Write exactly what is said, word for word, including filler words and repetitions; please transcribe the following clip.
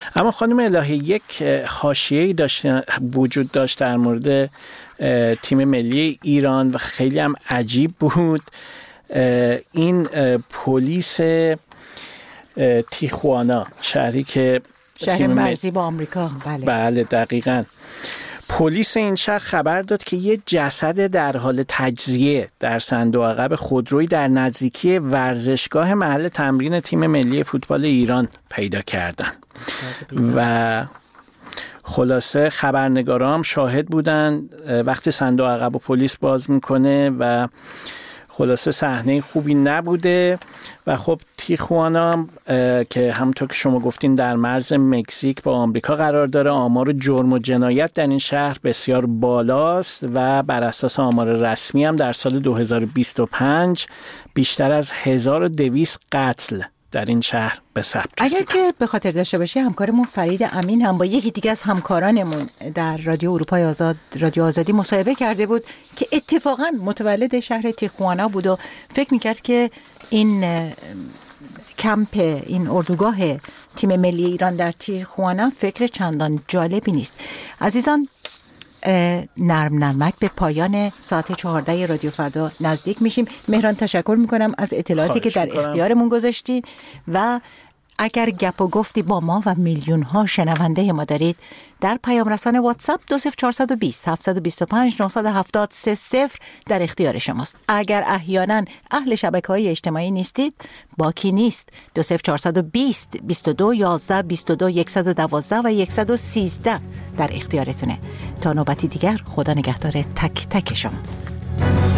اما خانم الهی، یک حاشیه‌ای داشت وجود داشت در مورد تیم ملی ایران و خیلی هم عجیب بود. این پلیس تیخوانا، شهری که شهر مرزی با آمریکا، بله بله دقیقاً، پلیس این شهر خبر داد که یه جسد در حال تجزیه در صندوق عقب خودرویی در نزدیکی ورزشگاه محل تمرین تیم ملی فوتبال ایران پیدا کردن و خلاصه خبرنگارا هم شاهد بودن وقتی صندوق عقب و پلیس باز میکنه و خلاصه صحنه خوبی نبوده. و خب تیخوانا که همونطور که شما گفتین در مرز مکزیک با آمریکا قرار داره، آمار جرم و جنایت در این شهر بسیار بالاست و بر اساس آمار رسمی هم در سال دو هزار و بیست و پنج بیشتر از هزار و دویست قتل در این شهر به ثبت رسید. اگر که به خاطر داشته باشه، همکارمون فرید امین هم با یکی دیگه از همکارانمون در رادیو اروپای آزاد، رادیو آزادی، مصاحبه کرده بود که اتفاقا متولد شهر تیخوانا بود و فکر میکرد که این کمپ، این اردوگاه تیم ملی ایران در تیخوانا فکر چندان جالبی نیست. عزیزان، نرم نرمک به پایان ساعت چهارده رادیو فردا نزدیک میشیم. مهران، تشکر میکنم از اطلاعاتی که در میکنم. اختیارمون گذاشتید و اگر گپ و گفتی با ما و میلیون ها شنونده ما دارید، در پیام رسان واتساپ دو صفر چهار دو صفر هفت دو پنج نه هفت سه صفر در اختیار شماست. اگر احیانا اهل شبکه‌های اجتماعی نیستید، باکی نیست، دو صفر چهار دو صفر بیست و دو یازده بیست و دو صد و دوازده و صد و سیزده در اختیارتونه. تا نوبتی دیگر، خدا نگهدار تک تک شما.